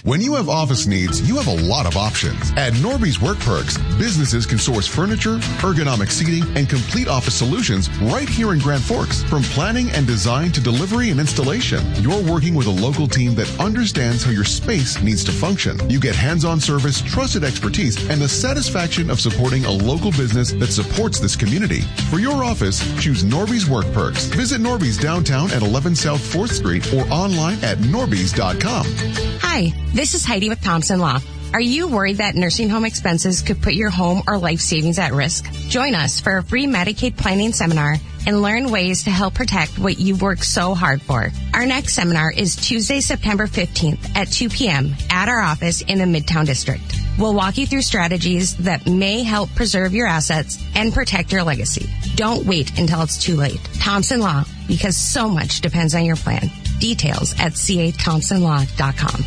When you have office needs, you have a lot of options. At Norby's Work Perks, businesses can source furniture, ergonomic seating, and complete office solutions right here in Grand Forks. From planning and design to delivery and installation, you're working with a local team that understands how your space needs to function. You get hands-on service, trusted expertise, and the satisfaction of supporting a local business that supports this community. For your office, choose Norby's Work Perks. Visit Norby's downtown at 11 South 4th Street or online at norbys.com. Hi, this is Heidi with Thompson Law. Are you worried that nursing home expenses could put your home or life savings at risk? Join us for a free Medicaid planning seminar and learn ways to help protect what you've worked so hard for. Our next seminar is Tuesday, September 15th at 2 p.m. at our office in the Midtown District. We'll walk you through strategies that may help preserve your assets and protect your legacy. Don't wait until it's too late. Thompson Law, because so much depends on your plan. Details at cathompsonlaw.com.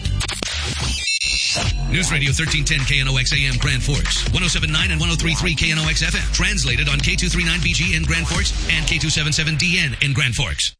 News Radio 1310 KNOX AM Grand Forks, 107.9 and 103.3 KNOX FM. Translated on K239BG in Grand Forks and K277DN in Grand Forks.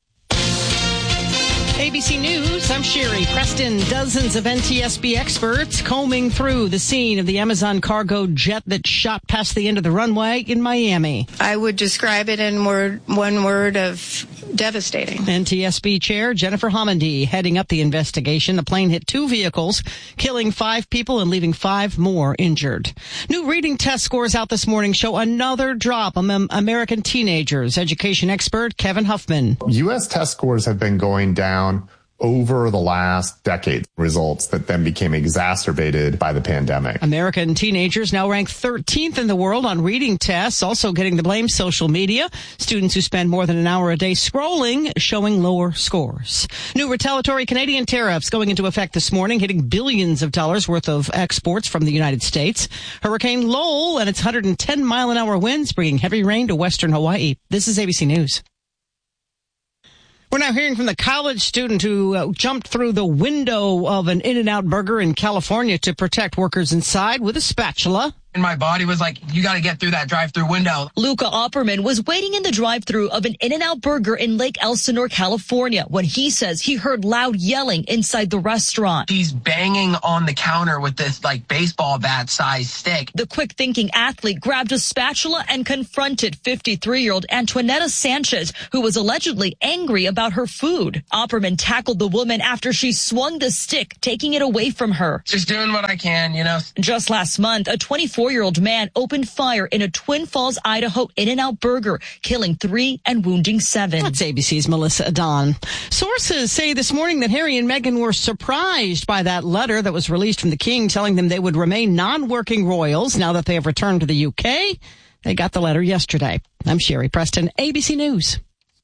ABC News, I'm Sherry Preston. Dozens of NTSB experts combing through the scene of the Amazon cargo jet that shot past the end of the runway in Miami. I would describe it in one word of devastating. NTSB Chair Jennifer Homendy heading up the investigation. The plane hit 2 vehicles, killing 5 people and leaving 5 more injured. New reading test scores out this morning show another drop among American teenagers. Education expert Kevin Huffman. U.S. test scores have been going down over the last decade, results that then became exacerbated by the pandemic. American teenagers now rank 13th in the world on reading tests, also getting the blame social media. Students who spend more than an hour a day scrolling showing lower scores. New retaliatory Canadian tariffs going into effect this morning, hitting billions of dollars worth of exports from the United States. Hurricane Lowell and its 110-mile-an-hour winds bringing heavy rain to western Hawaii. This is ABC News. We're now hearing from the college student who jumped through the window of an In-N-Out Burger in California to protect workers inside with a spatula. And my body was like, you got to get through that drive-through window. Luca Opperman was waiting in the drive-through of an In-N-Out Burger in Lake Elsinore, California, when he says he heard loud yelling inside the restaurant. He's banging on the counter with this like baseball bat size stick. The quick-thinking athlete grabbed a spatula and confronted 53-year-old Antoinetta Sanchez, who was allegedly angry about her food. Opperman tackled the woman after she swung the stick, taking it away from her. Just doing what I can, you know. Just last month, a 24-year-old man opened fire in a Twin Falls, Idaho In-N-Out Burger, killing 3 and wounding 7. That's ABC's Melissa Adon. Sources say this morning that Harry and Meghan were surprised by that letter that was released from the King telling them they would remain non-working royals now that they have returned to the UK. They got the letter yesterday. I'm Sherry Preston, ABC News.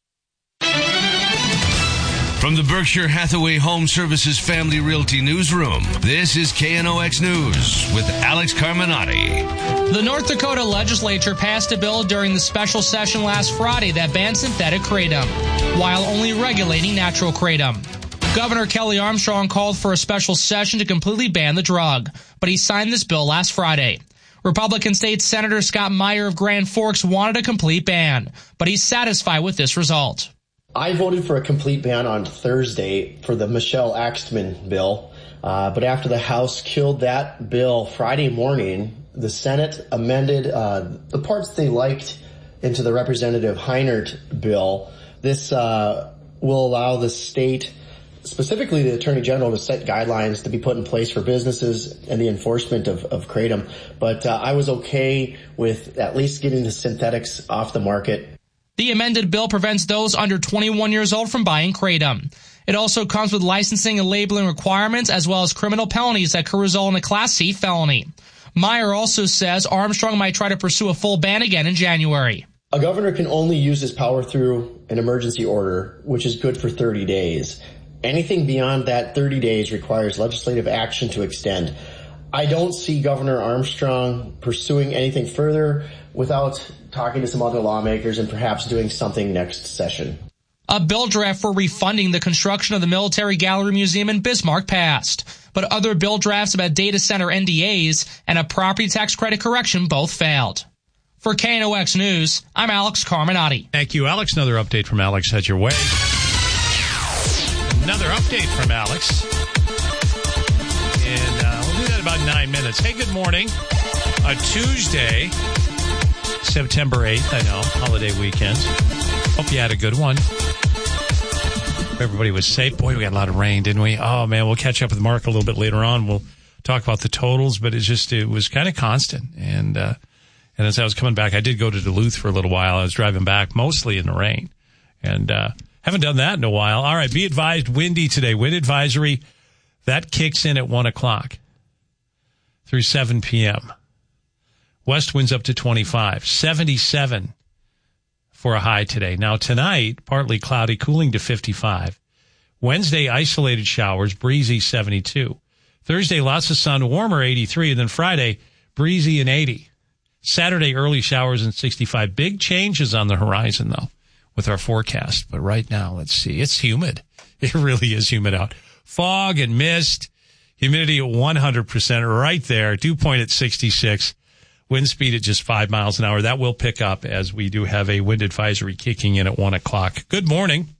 From the Berkshire Hathaway Home Services Family Realty Newsroom, this is KNOX News with Alex Carminati. The North Dakota legislature passed a bill during the special session last Friday that banned synthetic kratom, while only regulating natural kratom. Governor Kelly Armstrong called for a special session to completely ban the drug, but he signed this bill last Friday. Republican State Senator Scott Meyer of Grand Forks wanted a complete ban, but he's satisfied with this result. I voted for a complete ban on Thursday for the Michelle Axtman bill, but after the House killed that bill Friday morning, the Senate amended the parts they liked into the Representative Heinert bill. This will allow the state, specifically the Attorney General, to set guidelines to be put in place for businesses and the enforcement of kratom. But I was okay with at least getting the synthetics off the market. The amended bill prevents those under 21 years old from buying kratom. It also comes with licensing and labeling requirements as well as criminal penalties that could result in a Class C felony. Meyer also says Armstrong might try to pursue a full ban again in January. A governor can only use his power through an emergency order, which is good for 30 days. Anything beyond that 30 days requires legislative action to extend. I don't see Governor Armstrong pursuing anything further without talking to some other lawmakers and perhaps doing something next session. A bill draft for refunding the construction of the Military Gallery Museum in Bismarck passed, but other bill drafts about data center NDAs and a property tax credit correction both failed. For KNOX News, I'm Alex Carminati. Thank you, Alex. Another update from Alex heads your way. Another update from Alex. And we'll do that in about 9 minutes. Hey, good morning. Tuesday, September 8th. I know, holiday weekend. Hope you had a good one. Everybody was safe. Boy, we got a lot of rain, didn't we? Oh, man, we'll catch up with Mark a little bit later on. We'll talk about the totals, but it was kind of constant. And as I was coming back, I did go to Duluth for a little while. I was driving back mostly in the rain. And haven't done that in a while. All right, be advised, windy today. Wind advisory, that kicks in at 1 o'clock through 7 p.m. West winds up to 25, 77 for a high today. Now tonight, partly cloudy, cooling to 55. Wednesday, isolated showers, breezy 72. Thursday, lots of sun, warmer 83. And then Friday, breezy and 80. Saturday, early showers and 65. Big changes on the horizon, though, with our forecast. But right now, let's see. It's humid. It really is humid out. Fog and mist. Humidity at 100% right there. Dew point at 66. Wind speed at just 5 miles an hour. That will pick up as we do have a wind advisory kicking in at 1 o'clock. Good morning.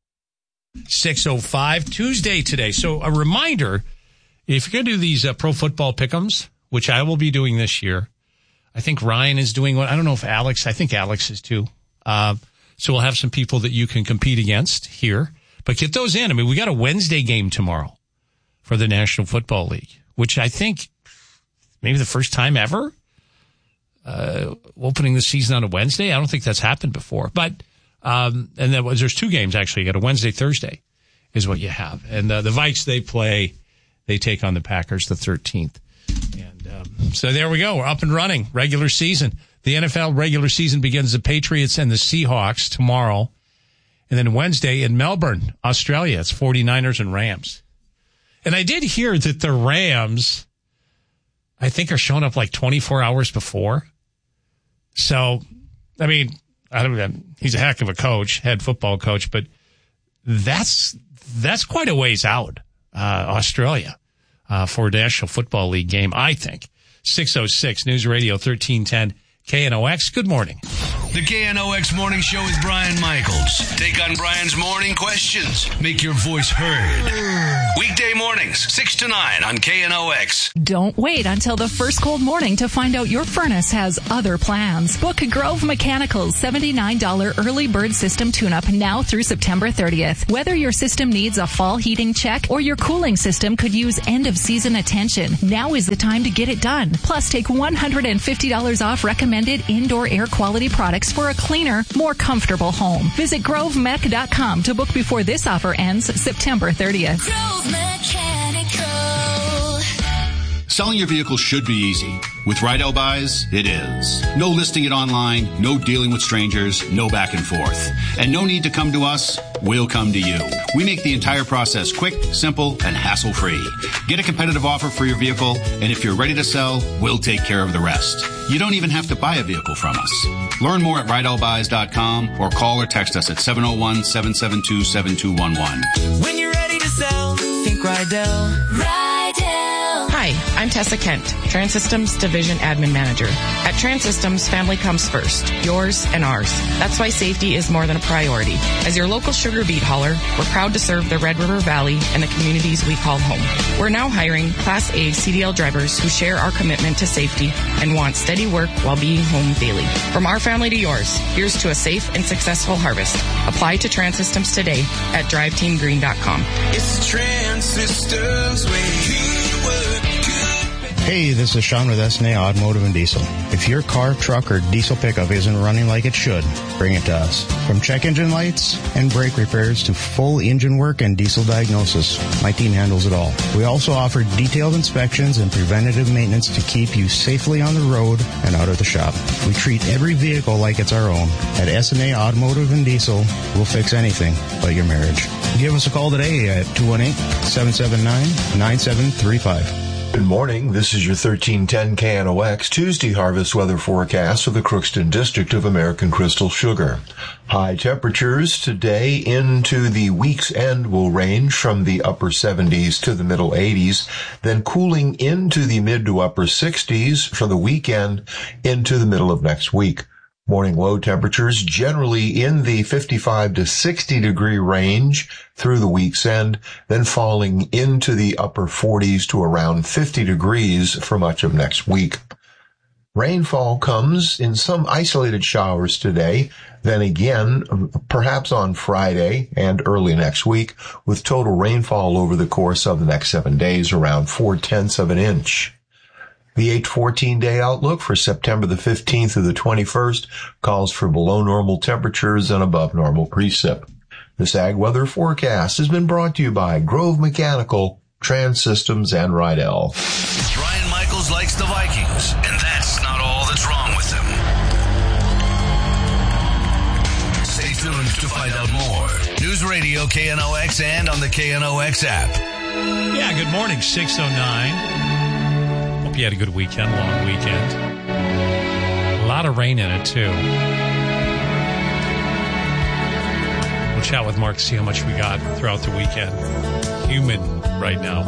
6:05, Tuesday today. So a reminder, if you're going to do these pro football pick'ems, which I will be doing this year, I think Ryan is doing one. I don't know if I think Alex is too. So we'll have some people that you can compete against here. But get those in. I mean, we got a Wednesday game tomorrow for the National Football League, which I think maybe the first time ever. Opening the season on a Wednesday. I don't think that's happened before. But, and then there's 2 games actually. You got a Wednesday, Thursday is what you have. And, the Vikes, they take on the Packers the 13th. And, so there we go. We're up and running. Regular season. The NFL regular season begins the Patriots and the Seahawks tomorrow. And then Wednesday in Melbourne, Australia, it's 49ers and Rams. And I did hear that the Rams, I think, are showing up like 24 hours before. So, I mean, I don't know, he's a heck of a coach, head football coach, but that's quite a ways out, Australia, for a National Football League game, I think. 6:06 News Radio 1310 KNOX. Good morning. The KNOX Morning Show with Brian Michaels. Take on Brian's morning questions. Make your voice heard. Weekday mornings, 6 to 9 on KNOX. Don't wait until the first cold morning to find out your furnace has other plans. Book Grove Mechanical's $79 early bird system tune-up now through September 30th. Whether your system needs a fall heating check or your cooling system could use end-of-season attention, now is the time to get it done. Plus, take $150 off recommended indoor air quality products for a cleaner, more comfortable home. Visit grovemech.com to book before this offer ends September 30th. Grove Mechanical. Selling your vehicle should be easy. With Rydell Buys, it is. No listing it online, no dealing with strangers, no back and forth. And no need to come to us, we'll come to you. We make the entire process quick, simple, and hassle-free. Get a competitive offer for your vehicle, and if you're ready to sell, we'll take care of the rest. You don't even have to buy a vehicle from us. Learn more at RydellBuys.com or call or text us at 701-772-7211. When you're ready to sell, think Rydell. Hi, I'm Tessa Kent, Transsystems Division Admin Manager. At Transsystems, family comes first, yours and ours. That's why safety is more than a priority. As your local sugar beet hauler, we're proud to serve the Red River Valley and the communities we call home. We're now hiring Class A CDL drivers who share our commitment to safety and want steady work while being home daily. From our family to yours, here's to a safe and successful harvest. Apply to Transsystems today at driveteamgreen.com. It's Transsystems way. Hey, this is Sean with SNA Automotive and Diesel. If your car, truck, or diesel pickup isn't running like it should, bring it to us. From check engine lights and brake repairs to full engine work and diesel diagnosis, my team handles it all. We also offer detailed inspections and preventative maintenance to keep you safely on the road and out of the shop. We treat every vehicle like it's our own. At SNA Automotive and Diesel, we'll fix anything but your marriage. Give us a call today at 218-779-9735. Good morning. This is your 1310 KNOX Tuesday harvest weather forecast for the Crookston District of American Crystal Sugar. High temperatures today into the week's end will range from the upper 70s to the middle 80s, then cooling into the mid to upper 60s for the weekend into the middle of next week. Morning low temperatures generally in the 55 to 60 degree range through the week's end, then falling into the upper 40s to around 50 degrees for much of next week. Rainfall comes in some isolated showers today, then again, perhaps on Friday and early next week, with total rainfall over the course of the next 7 days around 0.4 of an inch. The 8-14-day outlook for September the 15th to the 21st calls for below normal temperatures and above normal precip. This ag weather forecast has been brought to you by Grove Mechanical, Trans Systems, and Rydell. Brian Michaels likes the Vikings, and that's not all that's wrong with them. Stay tuned to find out more. News Radio KNOX and on the KNOX app. Yeah, good morning, 6:09. You had a good weekend, long weekend. A lot of rain in it, too. We'll chat with Mark, see how much we got throughout the weekend. Humid right now.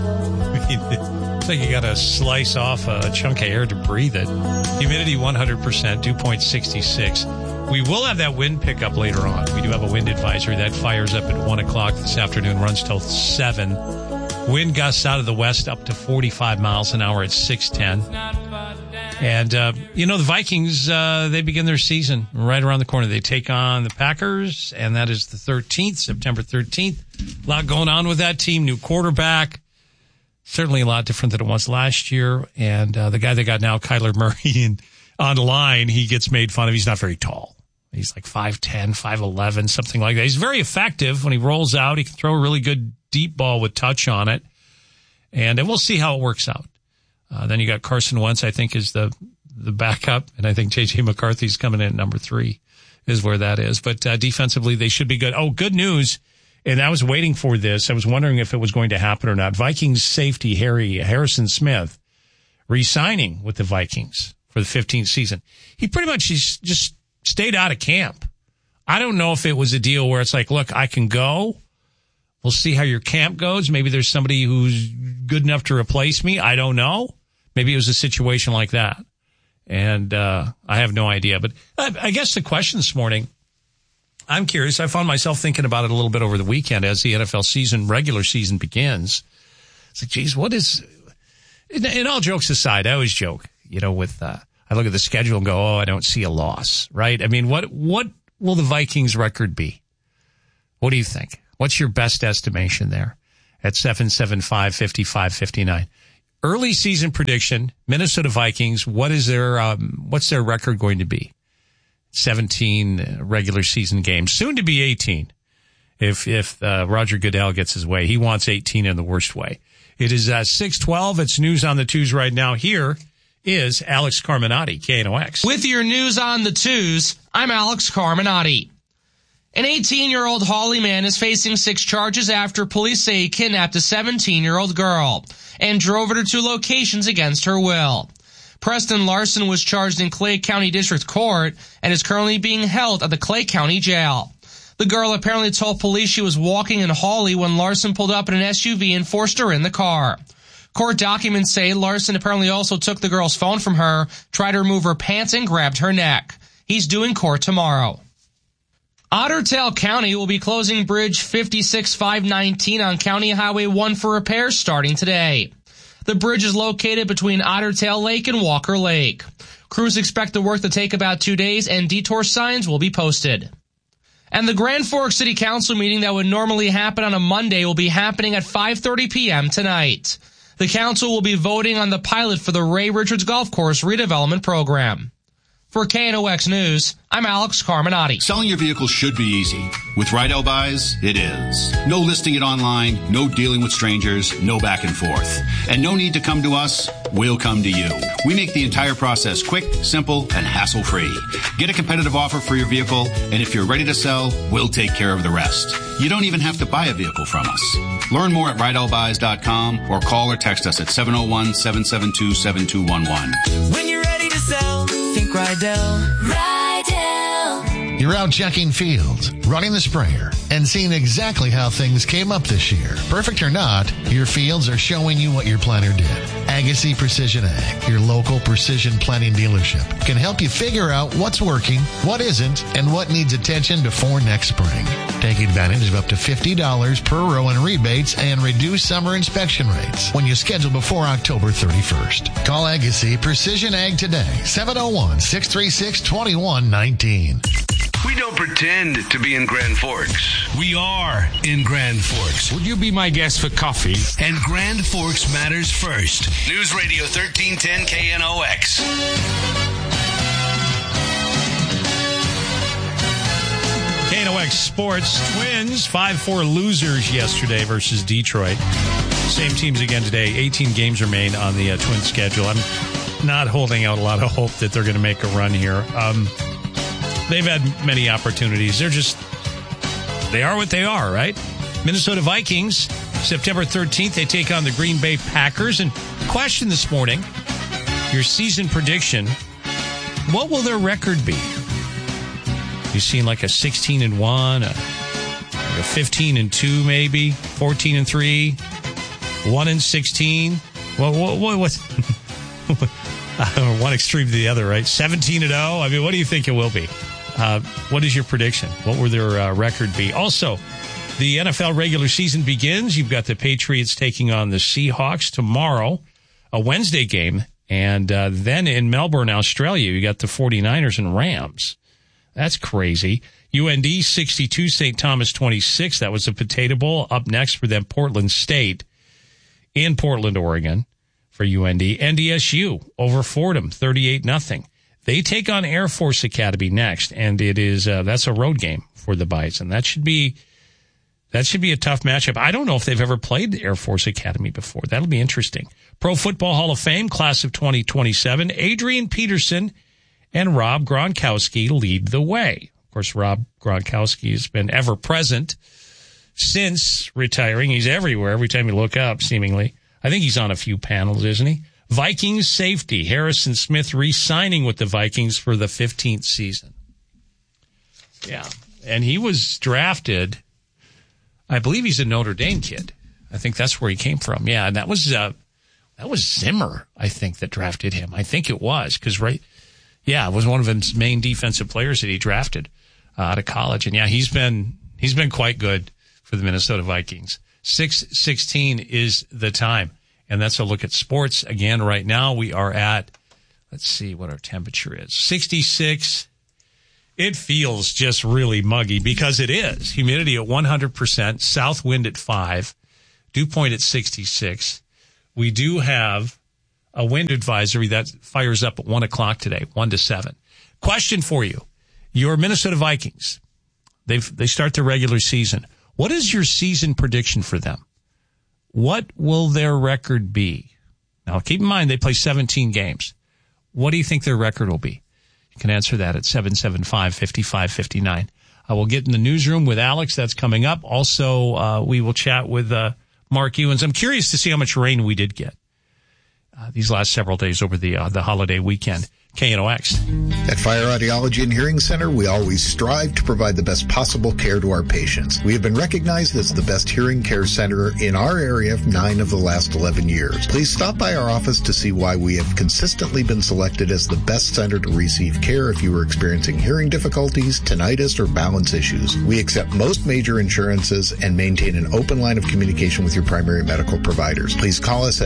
It's like you got to slice off a chunk of air to breathe it. Humidity 100%, dew point 66. We will have that wind pickup later on. We do have a wind advisory that fires up at 1 o'clock this afternoon, runs till 7. Wind gusts out of the west up to 45 miles an hour at 6:10. And, the Vikings, they begin their season right around the corner. They take on the Packers, and that is the 13th, September 13th. A lot going on with that team. New quarterback. Certainly a lot different than it was last year. And the guy they got now, Kyler Murray, on the line, he gets made fun of. He's not very tall. He's like 5'10", 5'11", something like that. He's very effective when he rolls out. He can throw a really good deep ball with touch on it. And we'll see how it works out. Then you got Carson Wentz, I think, is the backup. And I think J.J. McCarthy's coming in at number 3 is where that is. But defensively, they should be good. Oh, good news. And I was waiting for this. I was wondering if it was going to happen or not. Vikings safety Harrison Smith re-signing with the Vikings for the 15th season. He pretty much just stayed out of camp. I don't know if it was a deal where it's like, look, I can go. We'll see how your camp goes. Maybe there's somebody who's good enough to replace me. I don't know. Maybe it was a situation like that. And I have no idea. But I guess the question this morning, I'm curious. I found myself thinking about it a little bit over the weekend as the NFL regular season begins. It's like, geez, what is... And all jokes aside, I always joke, with... I look at the schedule and go, I don't see a loss, right? I mean, what will the Vikings record be? What do you think? What's your best estimation there at 775-55-59? Early season prediction, Minnesota Vikings, what's their record going to be? 17 regular season games, soon to be 18. If Roger Goodell gets his way, he wants 18 in the worst way. It is 6:12. It's news on the twos right now. Here is Alex Carminati, KNOX. With your news on the twos, I'm Alex Carminati. An 18-year-old Hawley man is facing 6 charges after police say he kidnapped a 17-year-old girl and drove her to 2 locations against her will. Preston Larson was charged in Clay County District Court and is currently being held at the Clay County Jail. The girl apparently told police she was walking in Hawley when Larson pulled up in an SUV and forced her in the car. Court documents say Larson apparently also took the girl's phone from her, tried to remove her pants, and grabbed her neck. He's due in court tomorrow. Otter Tail County will be closing Bridge 56519 on County Highway 1 for repairs starting today. The bridge is located between Otter Tail Lake and Walker Lake. Crews expect the work to take about 2 days, and detour signs will be posted. And the Grand Forks City Council meeting that would normally happen on a Monday will be happening at 5:30 p.m. tonight. The council will be voting on the pilot for the Ray Richards Golf Course redevelopment program. For KNOX News, I'm Alex Carminati. Selling your vehicle should be easy. With Rydell Buys, it is. No listing it online, no dealing with strangers, no back and forth. And no need to come to us, we'll come to you. We make the entire process quick, simple, and hassle-free. Get a competitive offer for your vehicle, and if you're ready to sell, we'll take care of the rest. You don't even have to buy a vehicle from us. Learn more at RydellBuys.com or call or text us at 701-772-7211. When you're ready to sell, think Rydell. Rydell. You're out checking fields, running the sprayer, and seeing exactly how things came up this year. Perfect or not, your fields are showing you what your planner did. Agassi Precision Ag, your local precision planting dealership, can help you figure out what's working, what isn't, and what needs attention before next spring. Take advantage of up to $50 per row in rebates and reduce summer inspection rates when you schedule before October 31st. Call Agassi Precision Ag today, 701-636-2119. We don't pretend to be in Grand Forks. We are in Grand Forks. Would you be my guest for coffee? And Grand Forks matters first. News Radio 1310 KNOX. KNOX Sports. Twins, 5-4 losers yesterday versus Detroit. Same teams again today. 18 games remain on the Twins schedule. I'm not holding out a lot of hope that they're going to make a run here. They've had many opportunities. They are what they are, right? Minnesota Vikings, September 13th, they take on the Green Bay Packers. And question this morning, your season prediction, what will their record be? You seen like a 16-1, a 15-2 maybe, 14-3, 1-16? What's one extreme to the other, right? 17-0. I mean, what do you think it will be? What is your prediction? What will their record be? Also, the NFL regular season begins. You've got the Patriots taking on the Seahawks tomorrow, a Wednesday game. And then in Melbourne, Australia, you got the 49ers and Rams. That's crazy. UND 62, St. Thomas 26. That was the Potato Bowl. Up next for them, Portland State in Portland, Oregon for UND. NDSU over Fordham, 38-0. They take on Air Force Academy next, and it is that's a road game for the Bison. That should be a tough matchup. I don't know if they've ever played the Air Force Academy before. That'll be interesting. Pro Football Hall of Fame, class of 2027. Adrian Peterson and Rob Gronkowski lead the way. Of course, Rob Gronkowski has been ever present since retiring. He's everywhere every time you look up, seemingly. I think he's on a few panels, isn't he? Vikings safety, Harrison Smith re-signing with the Vikings for the 15th season. Yeah, and he was drafted, I believe he's a Notre Dame kid. I think that's where he came from. Yeah, and that was Zimmer, I think, that drafted him. I think it was, because it was one of his main defensive players that he drafted out of college. And yeah, he's been quite good for the Minnesota Vikings. 6:16 is the time. And that's a look at sports. Again, right now we are at, let's see what our temperature is. 66. It feels just really muggy because it is. Humidity at 100%, south wind at 5, dew point at 66. We do have a wind advisory that fires up at 1 o'clock today, 1 to 7. Question for you. Your Minnesota Vikings, they start their regular season. What is your season prediction for them? What will their record be? Now, keep in mind, they play 17 games. What do you think their record will be? You can answer that at 775-5559. I will get in the newsroom with Alex. That's coming up. Also, we will chat with Mark Ewens. I'm curious to see how much rain we did get these last several days over the holiday weekend. KNOX. At Fire Audiology and Hearing Center, we always strive to provide the best possible care to our patients. We have been recognized as the best hearing care center in our area 9 of the last 11 years. Please stop by our office to see why we have consistently been selected as the best center to receive care if you are experiencing hearing difficulties, tinnitus, or balance issues. We accept most major insurances and maintain an open line of communication with your primary medical providers. Please call us at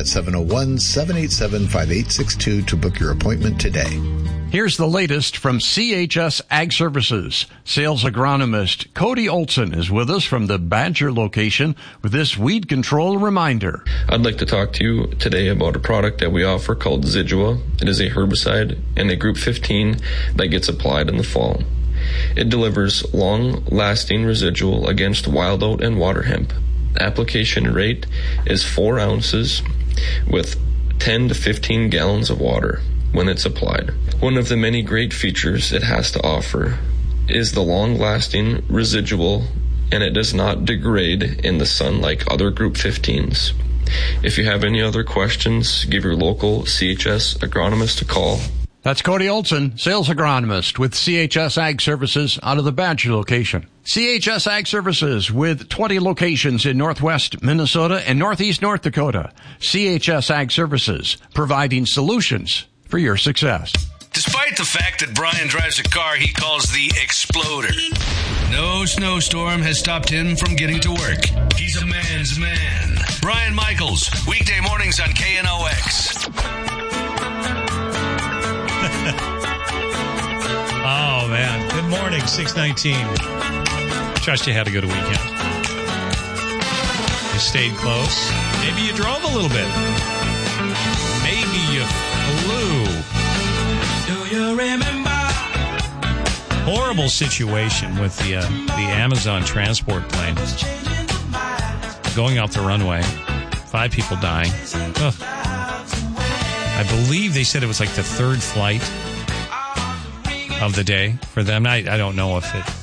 701-787-5862 to book your appointment today. Here's the latest from CHS Ag Services. Sales agronomist Cody Olson is with us from the Badger location with this weed control reminder. I'd like to talk to you today about a product that we offer called Zidua. It is a herbicide and a group 15 that gets applied in the fall. It delivers long-lasting residual against wild oat and water hemp. The application rate is 4 ounces with 10 to 15 gallons of water when it's applied. One of the many great features it has to offer is the long-lasting residual, and it does not degrade in the sun like other Group 15s. If you have any other questions, give your local CHS agronomist a call. That's Cody Olson, sales agronomist with CHS Ag Services out of the Badger location. CHS Ag Services with 20 locations in Northwest Minnesota and Northeast North Dakota. CHS Ag Services, providing solutions for your success. Despite the fact that Brian drives a car he calls the Exploder, no snowstorm has stopped him from getting to work. He's a man's man. Brian Michaels, weekday mornings on KNOX. Oh, man. Good morning, 619. Trust you had a good weekend. You stayed close. Maybe you drove a little bit. Maybe you flew. Do you remember? Horrible situation with the Amazon transport plane going off the runway. 5 people dying. Ugh. I believe they said it was like the 3rd flight of the day for them. I don't know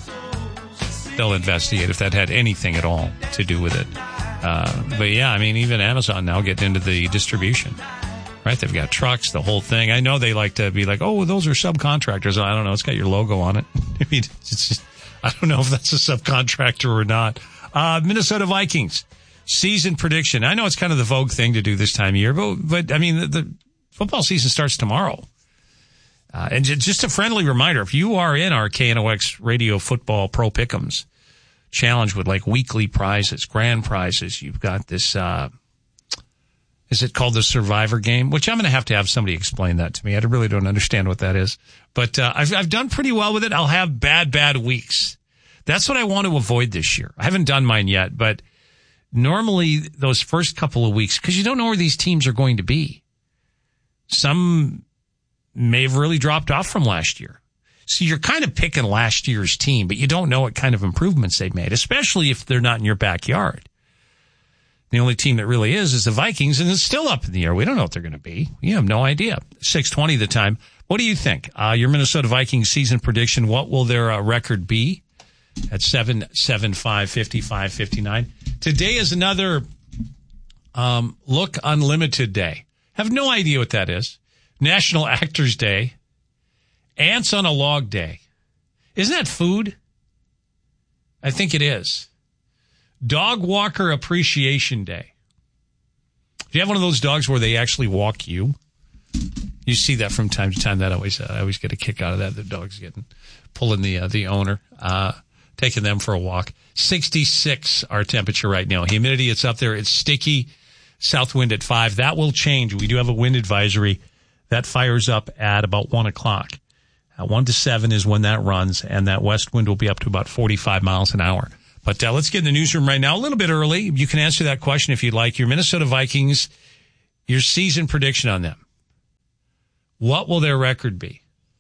if they'll investigate if that had anything at all to do with it. But yeah, I mean, even Amazon now getting into the distribution, right? They've got trucks, the whole thing. I know they like to be like, oh, those are subcontractors. I don't know. It's got your logo on it. I mean, it's just, I don't know if that's a subcontractor or not. Minnesota Vikings season prediction. I know it's kind of the vogue thing to do this time of year, but I mean, the football season starts tomorrow. And just a friendly reminder, if you are in our KNOX Radio Football Pro Pick'ems challenge with like weekly prizes, grand prizes, you've got this, is it called the Survivor Game? Which I'm going to have somebody explain that to me. I really don't understand what that is. But I've done pretty well with it. I'll have bad weeks. That's what I want to avoid this year. I haven't done mine yet, but normally those first couple of weeks, because you don't know where these teams are going to be. Some may have really dropped off from last year. So you're kind of picking last year's team, but you don't know what kind of improvements they've made, especially if they're not in your backyard. The only team that really is the Vikings, and it's still up in the air. We don't know what they're going to be. We have no idea. 6:20 the time. What do you think? Your Minnesota Vikings season prediction, what will their record be? At 7-7-5, 55, 59. Today is another Look Unlimited Day. Have no idea what that is. National Actors Day. Ants on a Log Day. Isn't that food? I think it is. Dog Walker Appreciation Day. Do you have one of those dogs where they actually walk you? You see that from time to time. That I always get a kick out of that. The dog's pulling the owner, taking them for a walk. 66 our temperature right now. Humidity, it's up there. It's sticky. South wind at 5. That will change. We do have a wind advisory that fires up at about 1 o'clock. 1 to 7 is when that runs, and that west wind will be up to about 45 miles an hour. But let's get in the newsroom right now, a little bit early. You can answer that question if you'd like. Your Minnesota Vikings, your season prediction on them. What will their record be?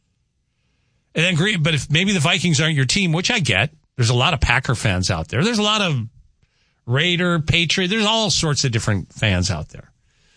And then agree, but if maybe the Vikings aren't your team, which I get, there's a lot of Packer fans out there. There's a lot of Raider, Patriot. There's all sorts of different fans out there.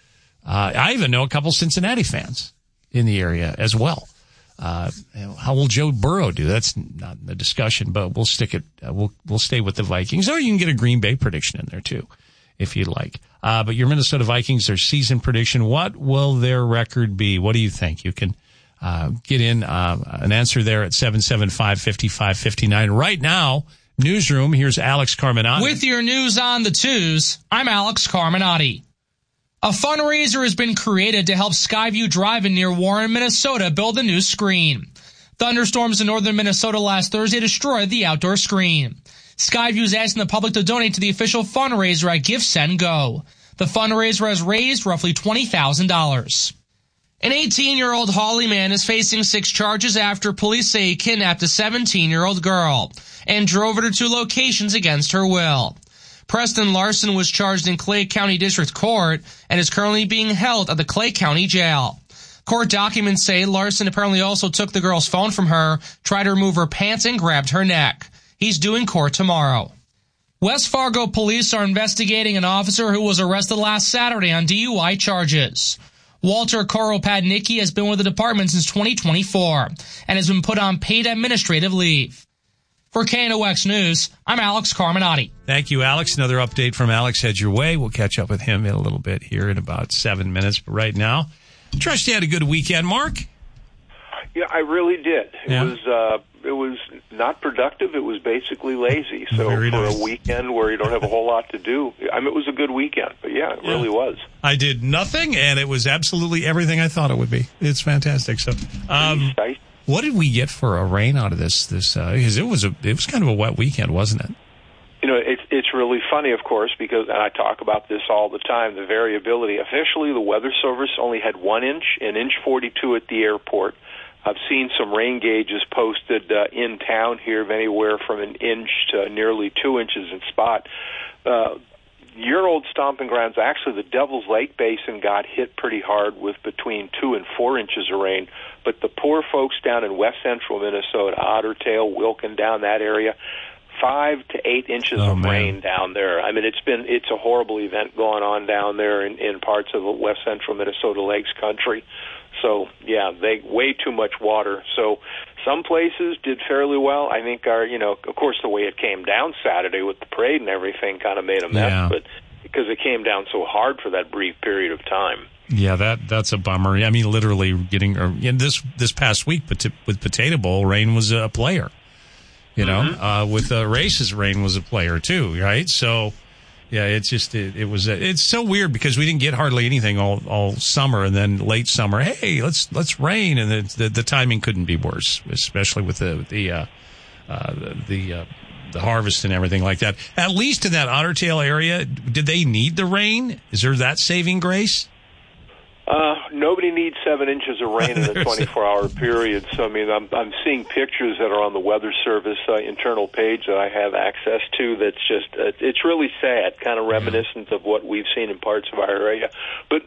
I even know a couple Cincinnati fans in the area as well. How will Joe Burrow do? That's not the discussion, but we'll stick it. We'll stay with the Vikings, or you can get a Green Bay prediction in there too, if you'd like. But your Minnesota Vikings, their season prediction. What will their record be? What do you think? You can get in an answer there at 775-5559. Right now, newsroom. Here's Alex Carminati with your news on the twos. I'm Alex Carminati. A fundraiser has been created to help Skyview Drive-In near Warren, Minnesota build a new screen. Thunderstorms in northern Minnesota last Thursday destroyed the outdoor screen. Skyview is asking the public to donate to the official fundraiser at GiveSendGo. The fundraiser has raised roughly $20,000. An 18-year-old Hawley man is facing 6 charges after police say he kidnapped a 17-year-old girl and drove her to 2 locations against her will. Preston Larson was charged in Clay County District Court and is currently being held at the Clay County Jail. Court documents say Larson apparently also took the girl's phone from her, tried to remove her pants, and grabbed her neck. He's due in court tomorrow. West Fargo police are investigating an officer who was arrested last Saturday on DUI charges. Walter Koropadnicki has been with the department since 2024 and has been put on paid administrative leave. For KNOX News, I'm Alex Carminati. Thank you, Alex. Another update from Alex heads your way. We'll catch up with him in a little bit here in about 7 minutes. But right now, trust you had a good weekend, Mark. Yeah, I really did. It was not productive. It was basically lazy. So Very for nice. a weekend where you don't have a whole lot to do, I mean, it was a good weekend. But yeah, it really was. I did nothing, and it was absolutely everything I thought it would be. It's fantastic. So, what did we get for a rain out of this? Because it was kind of a wet weekend, wasn't it? You know, it's really funny, of course, because, and I talk about this all the time, the variability. Officially, the Weather Service only had 1 inch, an inch 42 at the airport. I've seen some rain gauges posted in town here of anywhere from an inch to nearly 2 inches in spot. Your old stomping grounds, actually, the Devil's Lake Basin got hit pretty hard with between 2 and 4 inches of rain. But the poor folks down in west central Minnesota, Otter Tail, Wilkin, down that area, 5 to 8 inches of rain down there. I mean, it's a horrible event going on down there in parts of the west central Minnesota Lakes country. So, yeah, way too much water. So some places did fairly well. I think of course, the way it came down Saturday with the parade and everything kind of made a mess, but because it came down so hard for that brief period of time. Yeah, that's a bummer. I mean, literally this past week with Potato Bowl, rain was a player. You know, with races, rain was a player too, right? So, yeah, it's just it's so weird because we didn't get hardly anything all summer, and then late summer, hey, let's rain, and the timing couldn't be worse, especially with the harvest and everything like that. At least in that Otter Tail area, did they need the rain? Is there that saving grace? Nobody needs 7 inches of rain in a 24-hour period. So, I mean, I'm seeing pictures that are on the Weather Service internal page that I have access to. That's just, it's really sad, kind of reminiscent of what we've seen in parts of our area. But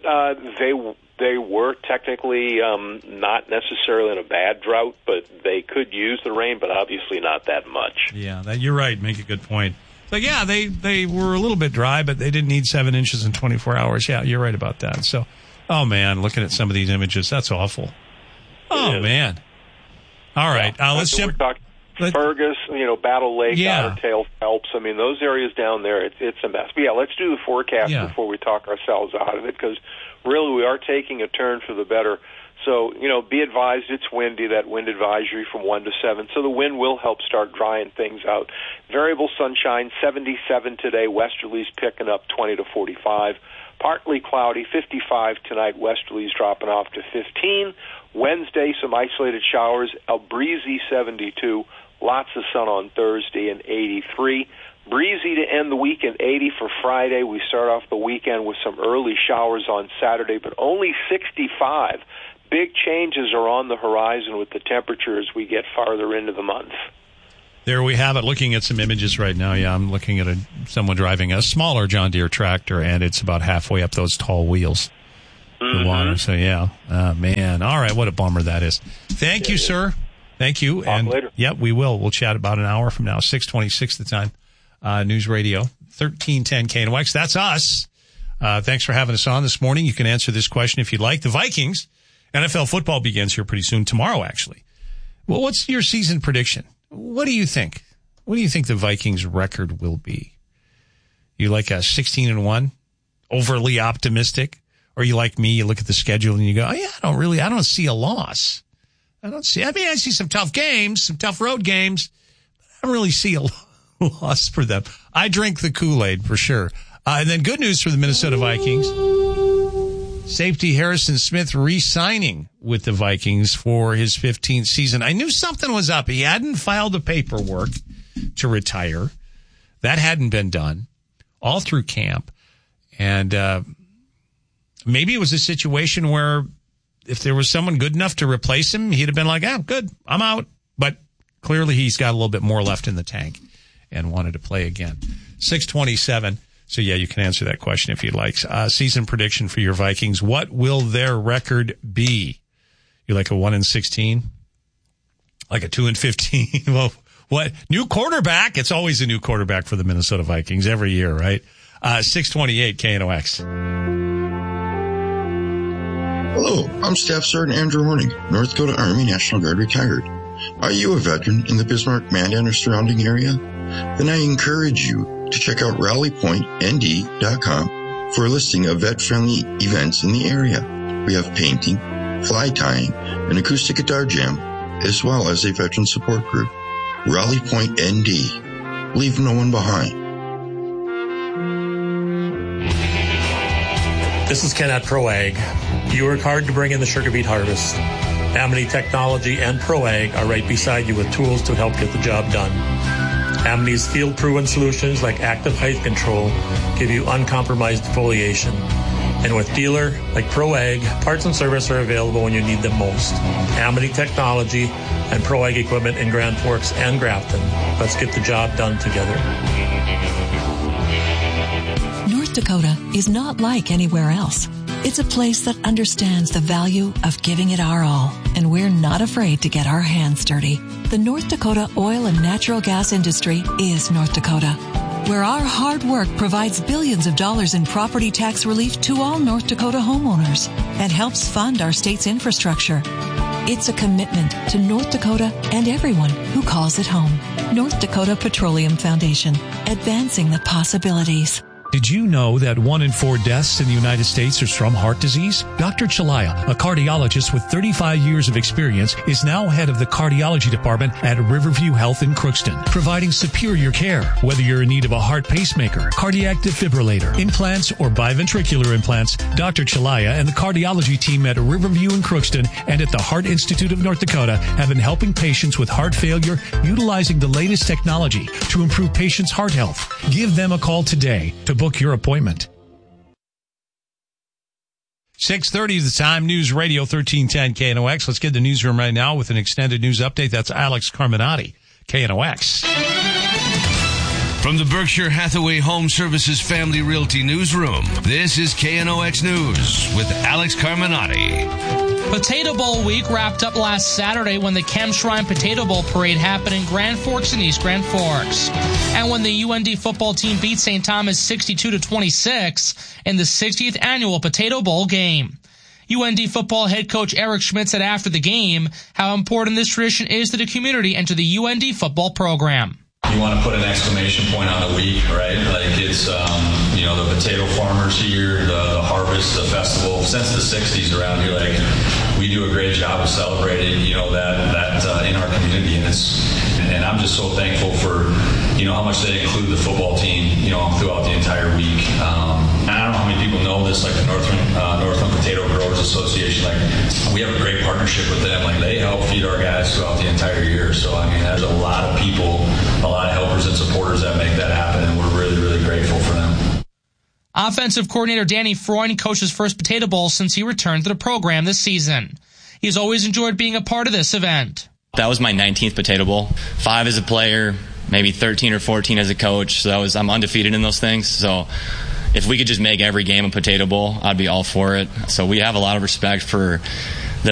they were technically not necessarily in a bad drought, but they could use the rain, but obviously not that much. Yeah, you're right. Make a good point. So, yeah, they were a little bit dry, but they didn't need 7 inches in 24 hours. Yeah, you're right about that. So. Oh, man, looking at some of these images, that's awful. Oh, man. All right, let's jump. Fergus, Battle Lake, Otter Tail, Phelps. I mean, those areas down there, it's a mess. But, yeah, let's do the forecast before we talk ourselves out of it, because really we are taking a turn for the better. So, be advised it's windy, that wind advisory from 1 to 7. So the wind will help start drying things out. Variable sunshine, 77 today. Westerlies picking up 20 to 45. Partly cloudy, 55 tonight. Westerlies dropping off to 15. Wednesday, some isolated showers. A breezy 72. Lots of sun on Thursday and 83. Breezy to end the week and 80 for Friday. We start off the weekend with some early showers on Saturday, but only 65. Big changes are on the horizon with the temperature as we get farther into the month. There we have it. Looking at some images right now. Yeah, I'm looking at someone driving a smaller John Deere tractor, and it's about halfway up those tall wheels. The water. So, yeah. Man. All right. What a bummer that is. Thank you, sir. Thank you. Talk later. Yep, we will. We'll chat about an hour from now. 6:26 the time. News Radio 1310 KNOX. That's us. Thanks for having us on this morning. You can answer this question if you'd like. The Vikings, NFL football begins here pretty soon, tomorrow actually. Well, what's your season prediction? What do you think? What do you think the Vikings record will be? You like a 16-1, overly optimistic? Or you like me, you look at the schedule and you go, oh yeah, I don't see a loss. I see some tough games, some tough road games. But I don't really see a loss for them. I drink the Kool-Aid for sure. And then good news for the Minnesota Vikings. Safety Harrison Smith re-signing with the Vikings for his 15th season. I knew something was up. He hadn't filed the paperwork to retire. That hadn't been done all through camp. And maybe it was a situation where if there was someone good enough to replace him, he'd have been like, good, I'm out. But clearly he's got a little bit more left in the tank and wanted to play again. 6:27. So, yeah, you can answer that question if you'd like. Season prediction for your Vikings. What will their record be? You like a 1-16? Like a 2-15? Well, what? New quarterback? It's always a new quarterback for the Minnesota Vikings every year, right? 6:28 KNOX. Hello, I'm Staff Sergeant Andrew Horning, North Dakota Army National Guard retired. Are you a veteran in the Bismarck, Mandan, or surrounding area? Then I encourage you to check out rallypointnd.com for a listing of vet-friendly events in the area. We have painting, fly tying, an acoustic guitar jam, as well as a veteran support group. Rally Point ND. Leave no one behind. This is Ken at ProAg. You work hard to bring in the sugar beet harvest. Amity Technology and ProAg are right beside you with tools to help get the job done. Amity's field-proven solutions like active height control give you uncompromised foliation. And with dealer like ProAg, parts and service are available when you need them most. Amity Technology and ProAg equipment in Grand Forks and Grafton. Let's get the job done together. North Dakota is not like anywhere else. It's a place that understands the value of giving it our all, and we're not afraid to get our hands dirty. The North Dakota oil and natural gas industry is North Dakota, where our hard work provides billions of dollars in property tax relief to all North Dakota homeowners and helps fund our state's infrastructure. It's a commitment to North Dakota and everyone who calls it home. North Dakota Petroleum Foundation, advancing the possibilities. Did you know that 1 in 4 deaths in the United States is from heart disease? Dr. Chalaya, a cardiologist with 35 years of experience, is now head of the cardiology department at Riverview Health in Crookston, providing superior care. Whether you're in need of a heart pacemaker, cardiac defibrillator, implants, or biventricular implants, Dr. Chalaya and the cardiology team at Riverview in Crookston and at the Heart Institute of North Dakota have been helping patients with heart failure utilizing the latest technology to improve patients' heart health. Give them a call today to book your appointment. 6:30 is the time. News Radio 1310 KNOX. Let's get the newsroom right now with an extended news update. That's Alex Carminati, KNOX. From the Berkshire Hathaway Home Services Family Realty Newsroom, this is KNOX News with Alex Carminati. Potato Bowl week wrapped up last Saturday when the Chem Shrine Potato Bowl Parade happened in Grand Forks and East Grand Forks. And when the UND football team beat St. Thomas 62-26 in the 60th annual Potato Bowl game. UND football head coach Eric Schmidt said after the game how important this tradition is to the community and to the UND football program. You want to put an exclamation point on the week, right? Like it's, the potato farmers here, the harvest, the festival. Since the 60s around here, like we do a great job of celebrating, that in our community. And I'm just so thankful for, how much they include the football team, throughout the entire week. And I don't know how many people know this, like the Northland Potato Growers Association, like we have a great partnership with them. Like they help feed our guys throughout the entire year. So, there's a lot of people, a lot of helpers and supporters that make that happen, and we're really, really grateful for them. Offensive coordinator Danny Freund coached his first Potato Bowl since he returned to the program this season. He's always enjoyed being a part of this event. That was my 19th Potato Bowl. 5 as a player, maybe 13 or 14 as a coach. So I'm undefeated in those things. So if we could just make every game a Potato Bowl, I'd be all for it. So we have a lot of respect for